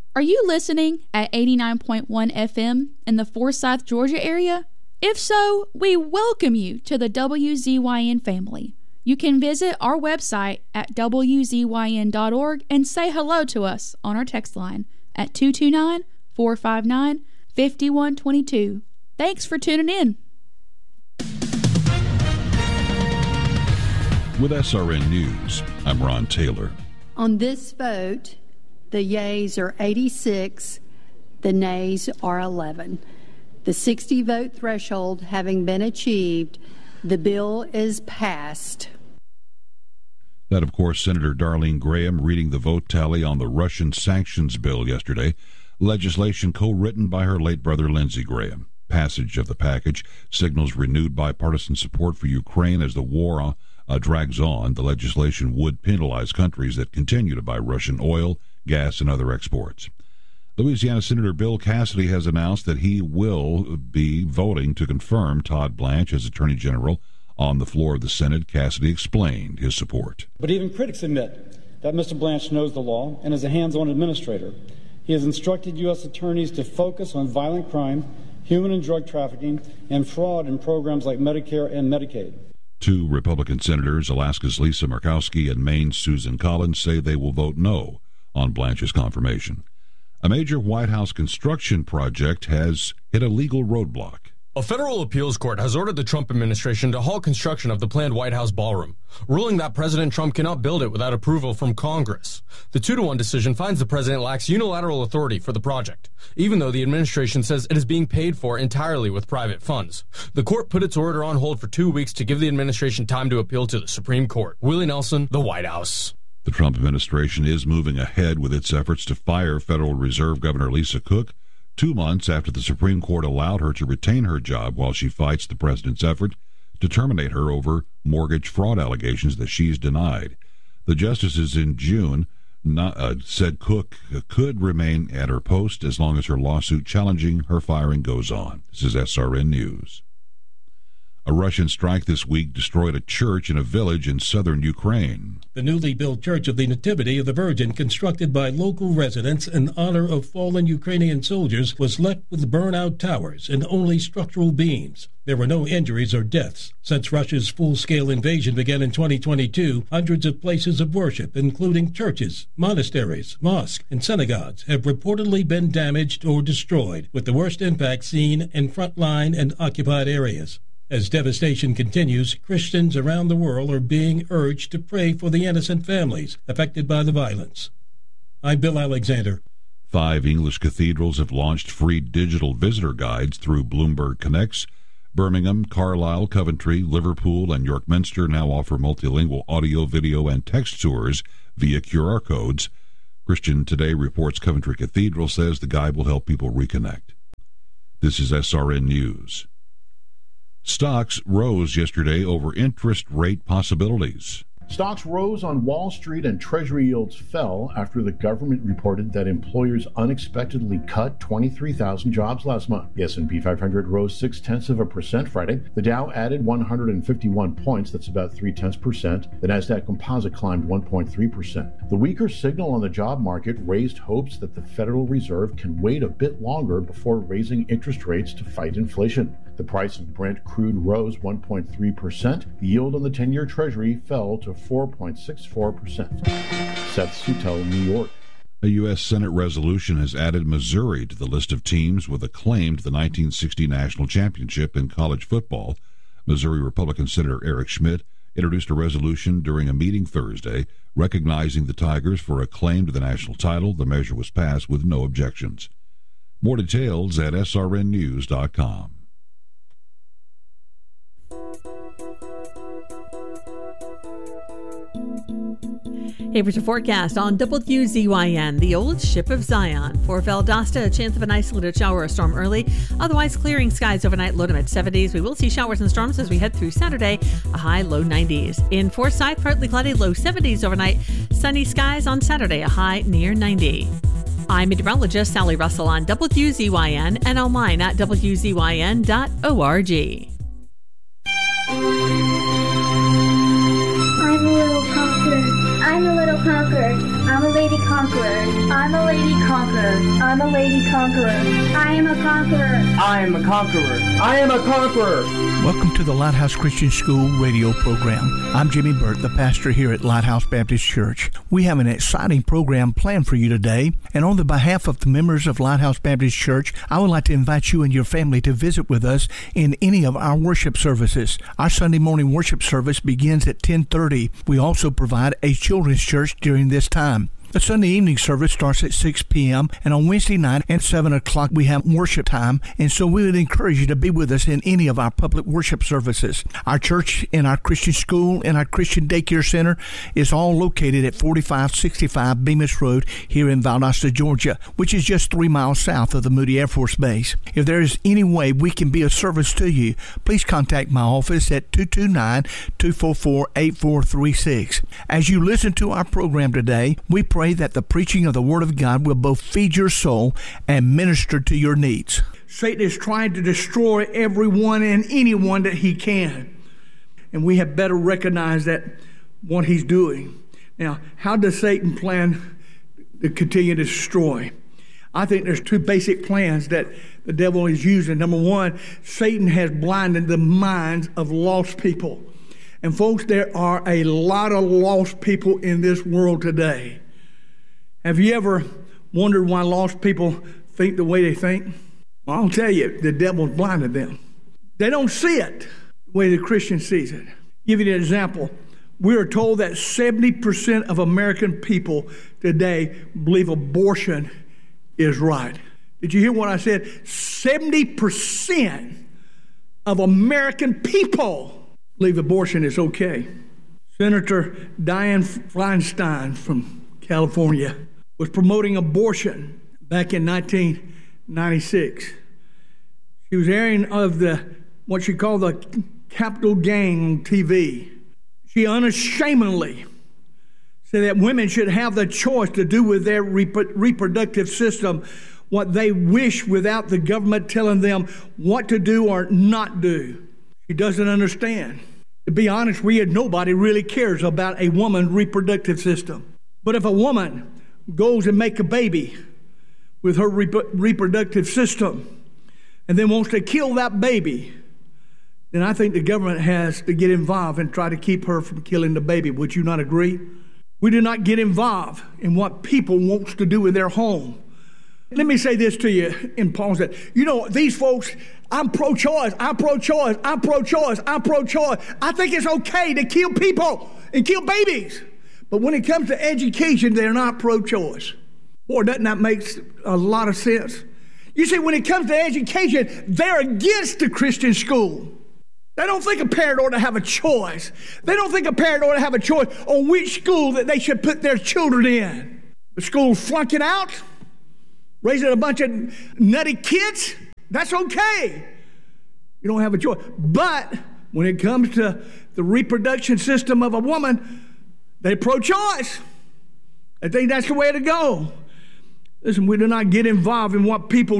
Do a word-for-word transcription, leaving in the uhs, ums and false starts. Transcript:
Are you listening at eighty-nine point one F M in the Forsyth, Georgia area? If so, we welcome you to the W Z Y N family. You can visit our website at W Z Y N dot org and say hello to us on our text line at two two nine, four five nine, five one two two. Thanks for tuning in. With S R N News, I'm Ron Taylor. On this vote, the yeas are eighty-six, the nays are eleven. The sixty vote threshold having been achieved, the bill is passed. That, of course, Senator Darlene Graham reading the vote tally on the Russian sanctions bill yesterday, legislation co-written by her late brother Lindsey Graham. Passage of the package signals renewed bipartisan support for Ukraine as the war uh, drags on. The legislation would penalize countries that continue to buy Russian oil, gas, and other exports. Louisiana Senator Bill Cassidy has announced that he will be voting to confirm Todd Blanche as Attorney General. On the floor of the Senate, Cassidy explained his support. But even critics admit that Mister Blanche knows the law and is a hands-on administrator. He has instructed U S attorneys to focus on violent crime, human and drug trafficking, and fraud in programs like Medicare and Medicaid. Two Republican senators, Alaska's Lisa Murkowski and Maine's Susan Collins, say they will vote no on Blanche's confirmation. A major White House construction project has hit a legal roadblock. A federal appeals court has ordered the Trump administration to halt construction of the planned White House ballroom, ruling that President Trump cannot build it without approval from Congress. The two to one decision finds the president lacks unilateral authority for the project, even though the administration says it is being paid for entirely with private funds. The court put its order on hold for two weeks to give the administration time to appeal to the Supreme Court. Willie Nelson, the White House. The Trump administration is moving ahead with its efforts to fire Federal Reserve Governor Lisa Cook, two months after the Supreme Court allowed her to retain her job while she fights the president's effort to terminate her over mortgage fraud allegations that she's denied. The justices in June not, uh, said Cook could remain at her post as long as her lawsuit challenging her firing goes on. This is S R N News. A Russian strike this week destroyed a church in a village in southern Ukraine. The newly built Church of the Nativity of the Virgin, constructed by local residents in honor of fallen Ukrainian soldiers, was left with burnout towers and only structural beams. There were no injuries or deaths. Since Russia's full-scale invasion began in twenty twenty-two, hundreds of places of worship, including churches, monasteries, mosques, and synagogues, have reportedly been damaged or destroyed, with the worst impact seen in frontline and occupied areas. As devastation continues, Christians around the world are being urged to pray for the innocent families affected by the violence. I'm Bill Alexander. Five English cathedrals have launched free digital visitor guides through Bloomberg Connects. Birmingham, Carlisle, Coventry, Liverpool, and York Minster now offer multilingual audio, video, and text tours via Q R codes. Christian Today reports Coventry Cathedral says the guide will help people reconnect. This is S R N News. Stocks rose yesterday over interest rate possibilities. Stocks rose on Wall Street and Treasury yields fell after the government reported that employers unexpectedly cut twenty-three thousand jobs last month. The S and P five hundred rose six-tenths of a percent Friday. The Dow added one hundred fifty-one points, that's about three-tenths percent. The Nasdaq Composite climbed one point three percent. The weaker signal on the job market raised hopes that the Federal Reserve can wait a bit longer before raising interest rates to fight inflation. The price of Brent crude rose one point three percent. The yield on the ten-year Treasury fell to four point six four percent. Seth Sutel, New York. A U S Senate resolution has added Missouri to the list of teams with a claim to the nineteen sixty national championship in college football. Missouri Republican Senator Eric Schmidt introduced a resolution during a meeting Thursday recognizing the Tigers for a claim to the national title. The measure was passed with no objections. More details at S R N news dot com. Here's your forecast on W Z Y N, the old ship of Zion. For Valdosta, a chance of an isolated shower or storm early. Otherwise, clearing skies overnight, low to mid seventies. We will see showers and storms as we head through Saturday, a high low nineties. In Forsyth, partly cloudy, low seventies overnight. Sunny skies on Saturday, a high near ninety. I'm meteorologist Sally Russell on W Z Y N and online at W Z Y N dot org. I'm a little conqueror. I'm a little conqueror. I'm a lady conqueror. I'm a lady conqueror. I'm a lady conqueror. I am a conqueror. I am a conqueror. I am a conqueror. Welcome to the Lighthouse Christian School radio program. I'm Jimmy Burt, the pastor here at Lighthouse Baptist Church. We have an exciting program planned for you today, and on the behalf of the members of Lighthouse Baptist Church, I would like to invite you and your family to visit with us in any of our worship services. Our Sunday morning worship service begins at ten thirty. We also provide a children's church during this time. The Sunday evening service starts at six p.m. and on Wednesday night at seven o'clock we have worship time, and so we would encourage you to be with us in any of our public worship services. Our church and our Christian school and our Christian daycare center is all located at forty-five sixty-five Bemis Road here in Valdosta, Georgia, which is just three miles south of the Moody Air Force Base. If there is any way we can be of service to you, please contact my office at two two nine, two four four, eight four three six. As you listen to our program today, we pray Pray that the preaching of the Word of God will both feed your soul and minister to your needs. Satan is trying to destroy everyone and anyone that he can. And we have better recognized that what he's doing. Now, how does Satan plan to continue to destroy? I think there's two basic plans that the devil is using. Number one, Satan has blinded the minds of lost people. And folks, there are a lot of lost people in this world today. Have you ever wondered why lost people think the way they think? Well, I'll tell you, the devil's blinded them. They don't see it the way the Christian sees it. I'll give you an example. We are told that seventy percent of American people today believe abortion is right. Did you hear what I said? seventy percent of American people believe abortion is okay. Senator Dianne Feinstein from California was promoting abortion back in nineteen ninety-six. She was airing of the what she called the Capitol Gang on T V. She unashamedly said that women should have the choice to do with their rep- reproductive system what they wish without the government telling them what to do or not do. She doesn't understand. To be honest, we nobody really cares about a woman's reproductive system. But if a woman goes and make a baby with her rep- reproductive system and then wants to kill that baby, then I think the government has to get involved and try to keep her from killing the baby. Would you not agree? We do not get involved in what people want to do in their home. Let me say this to you in pause that, you know, these folks, I'm pro-choice, I'm pro-choice, I'm pro-choice, I'm pro-choice. I think it's okay to kill people and kill babies. But when it comes to education, they're not pro-choice. Boy, doesn't that make a lot of sense? You see, when it comes to education, they're against the Christian school. They don't think a parent ought to have a choice. They don't think a parent ought to have a choice on which school that they should put their children in. The school's flunking out, raising a bunch of nutty kids, that's okay. You don't have a choice. But when it comes to the reproduction system of a woman, they're pro-choice. I think that's the way to go. Listen, we do not get involved in what people